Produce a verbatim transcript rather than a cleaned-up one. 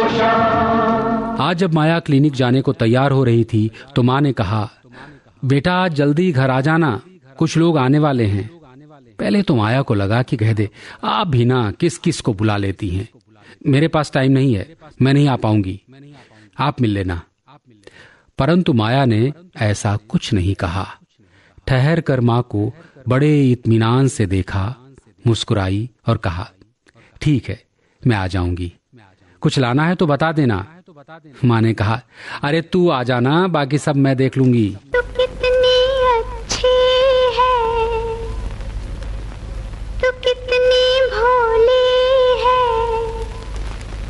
आज जब माया क्लिनिक जाने को तैयार हो रही थी तो माँ ने कहा, बेटा आज जल्दी घर आ जाना, कुछ लोग आने वाले हैं। पहले तो माया को लगा कि कह दे, आप भी ना किस किस को बुला लेती हैं, मेरे पास टाइम नहीं है, मैं नहीं आ पाऊंगी, आप मिल लेना। परंतु माया ने ऐसा कुछ नहीं कहा। ठहर कर माँ को बड़े इत्मीनान से देखा, मुस्कुराई और कहा, ठीक है मैं आ जाऊंगी, कुछ लाना है तो बता देना। माँ ने कहा, अरे तू आ जाना, बाकी सब मैं देख लूंगी।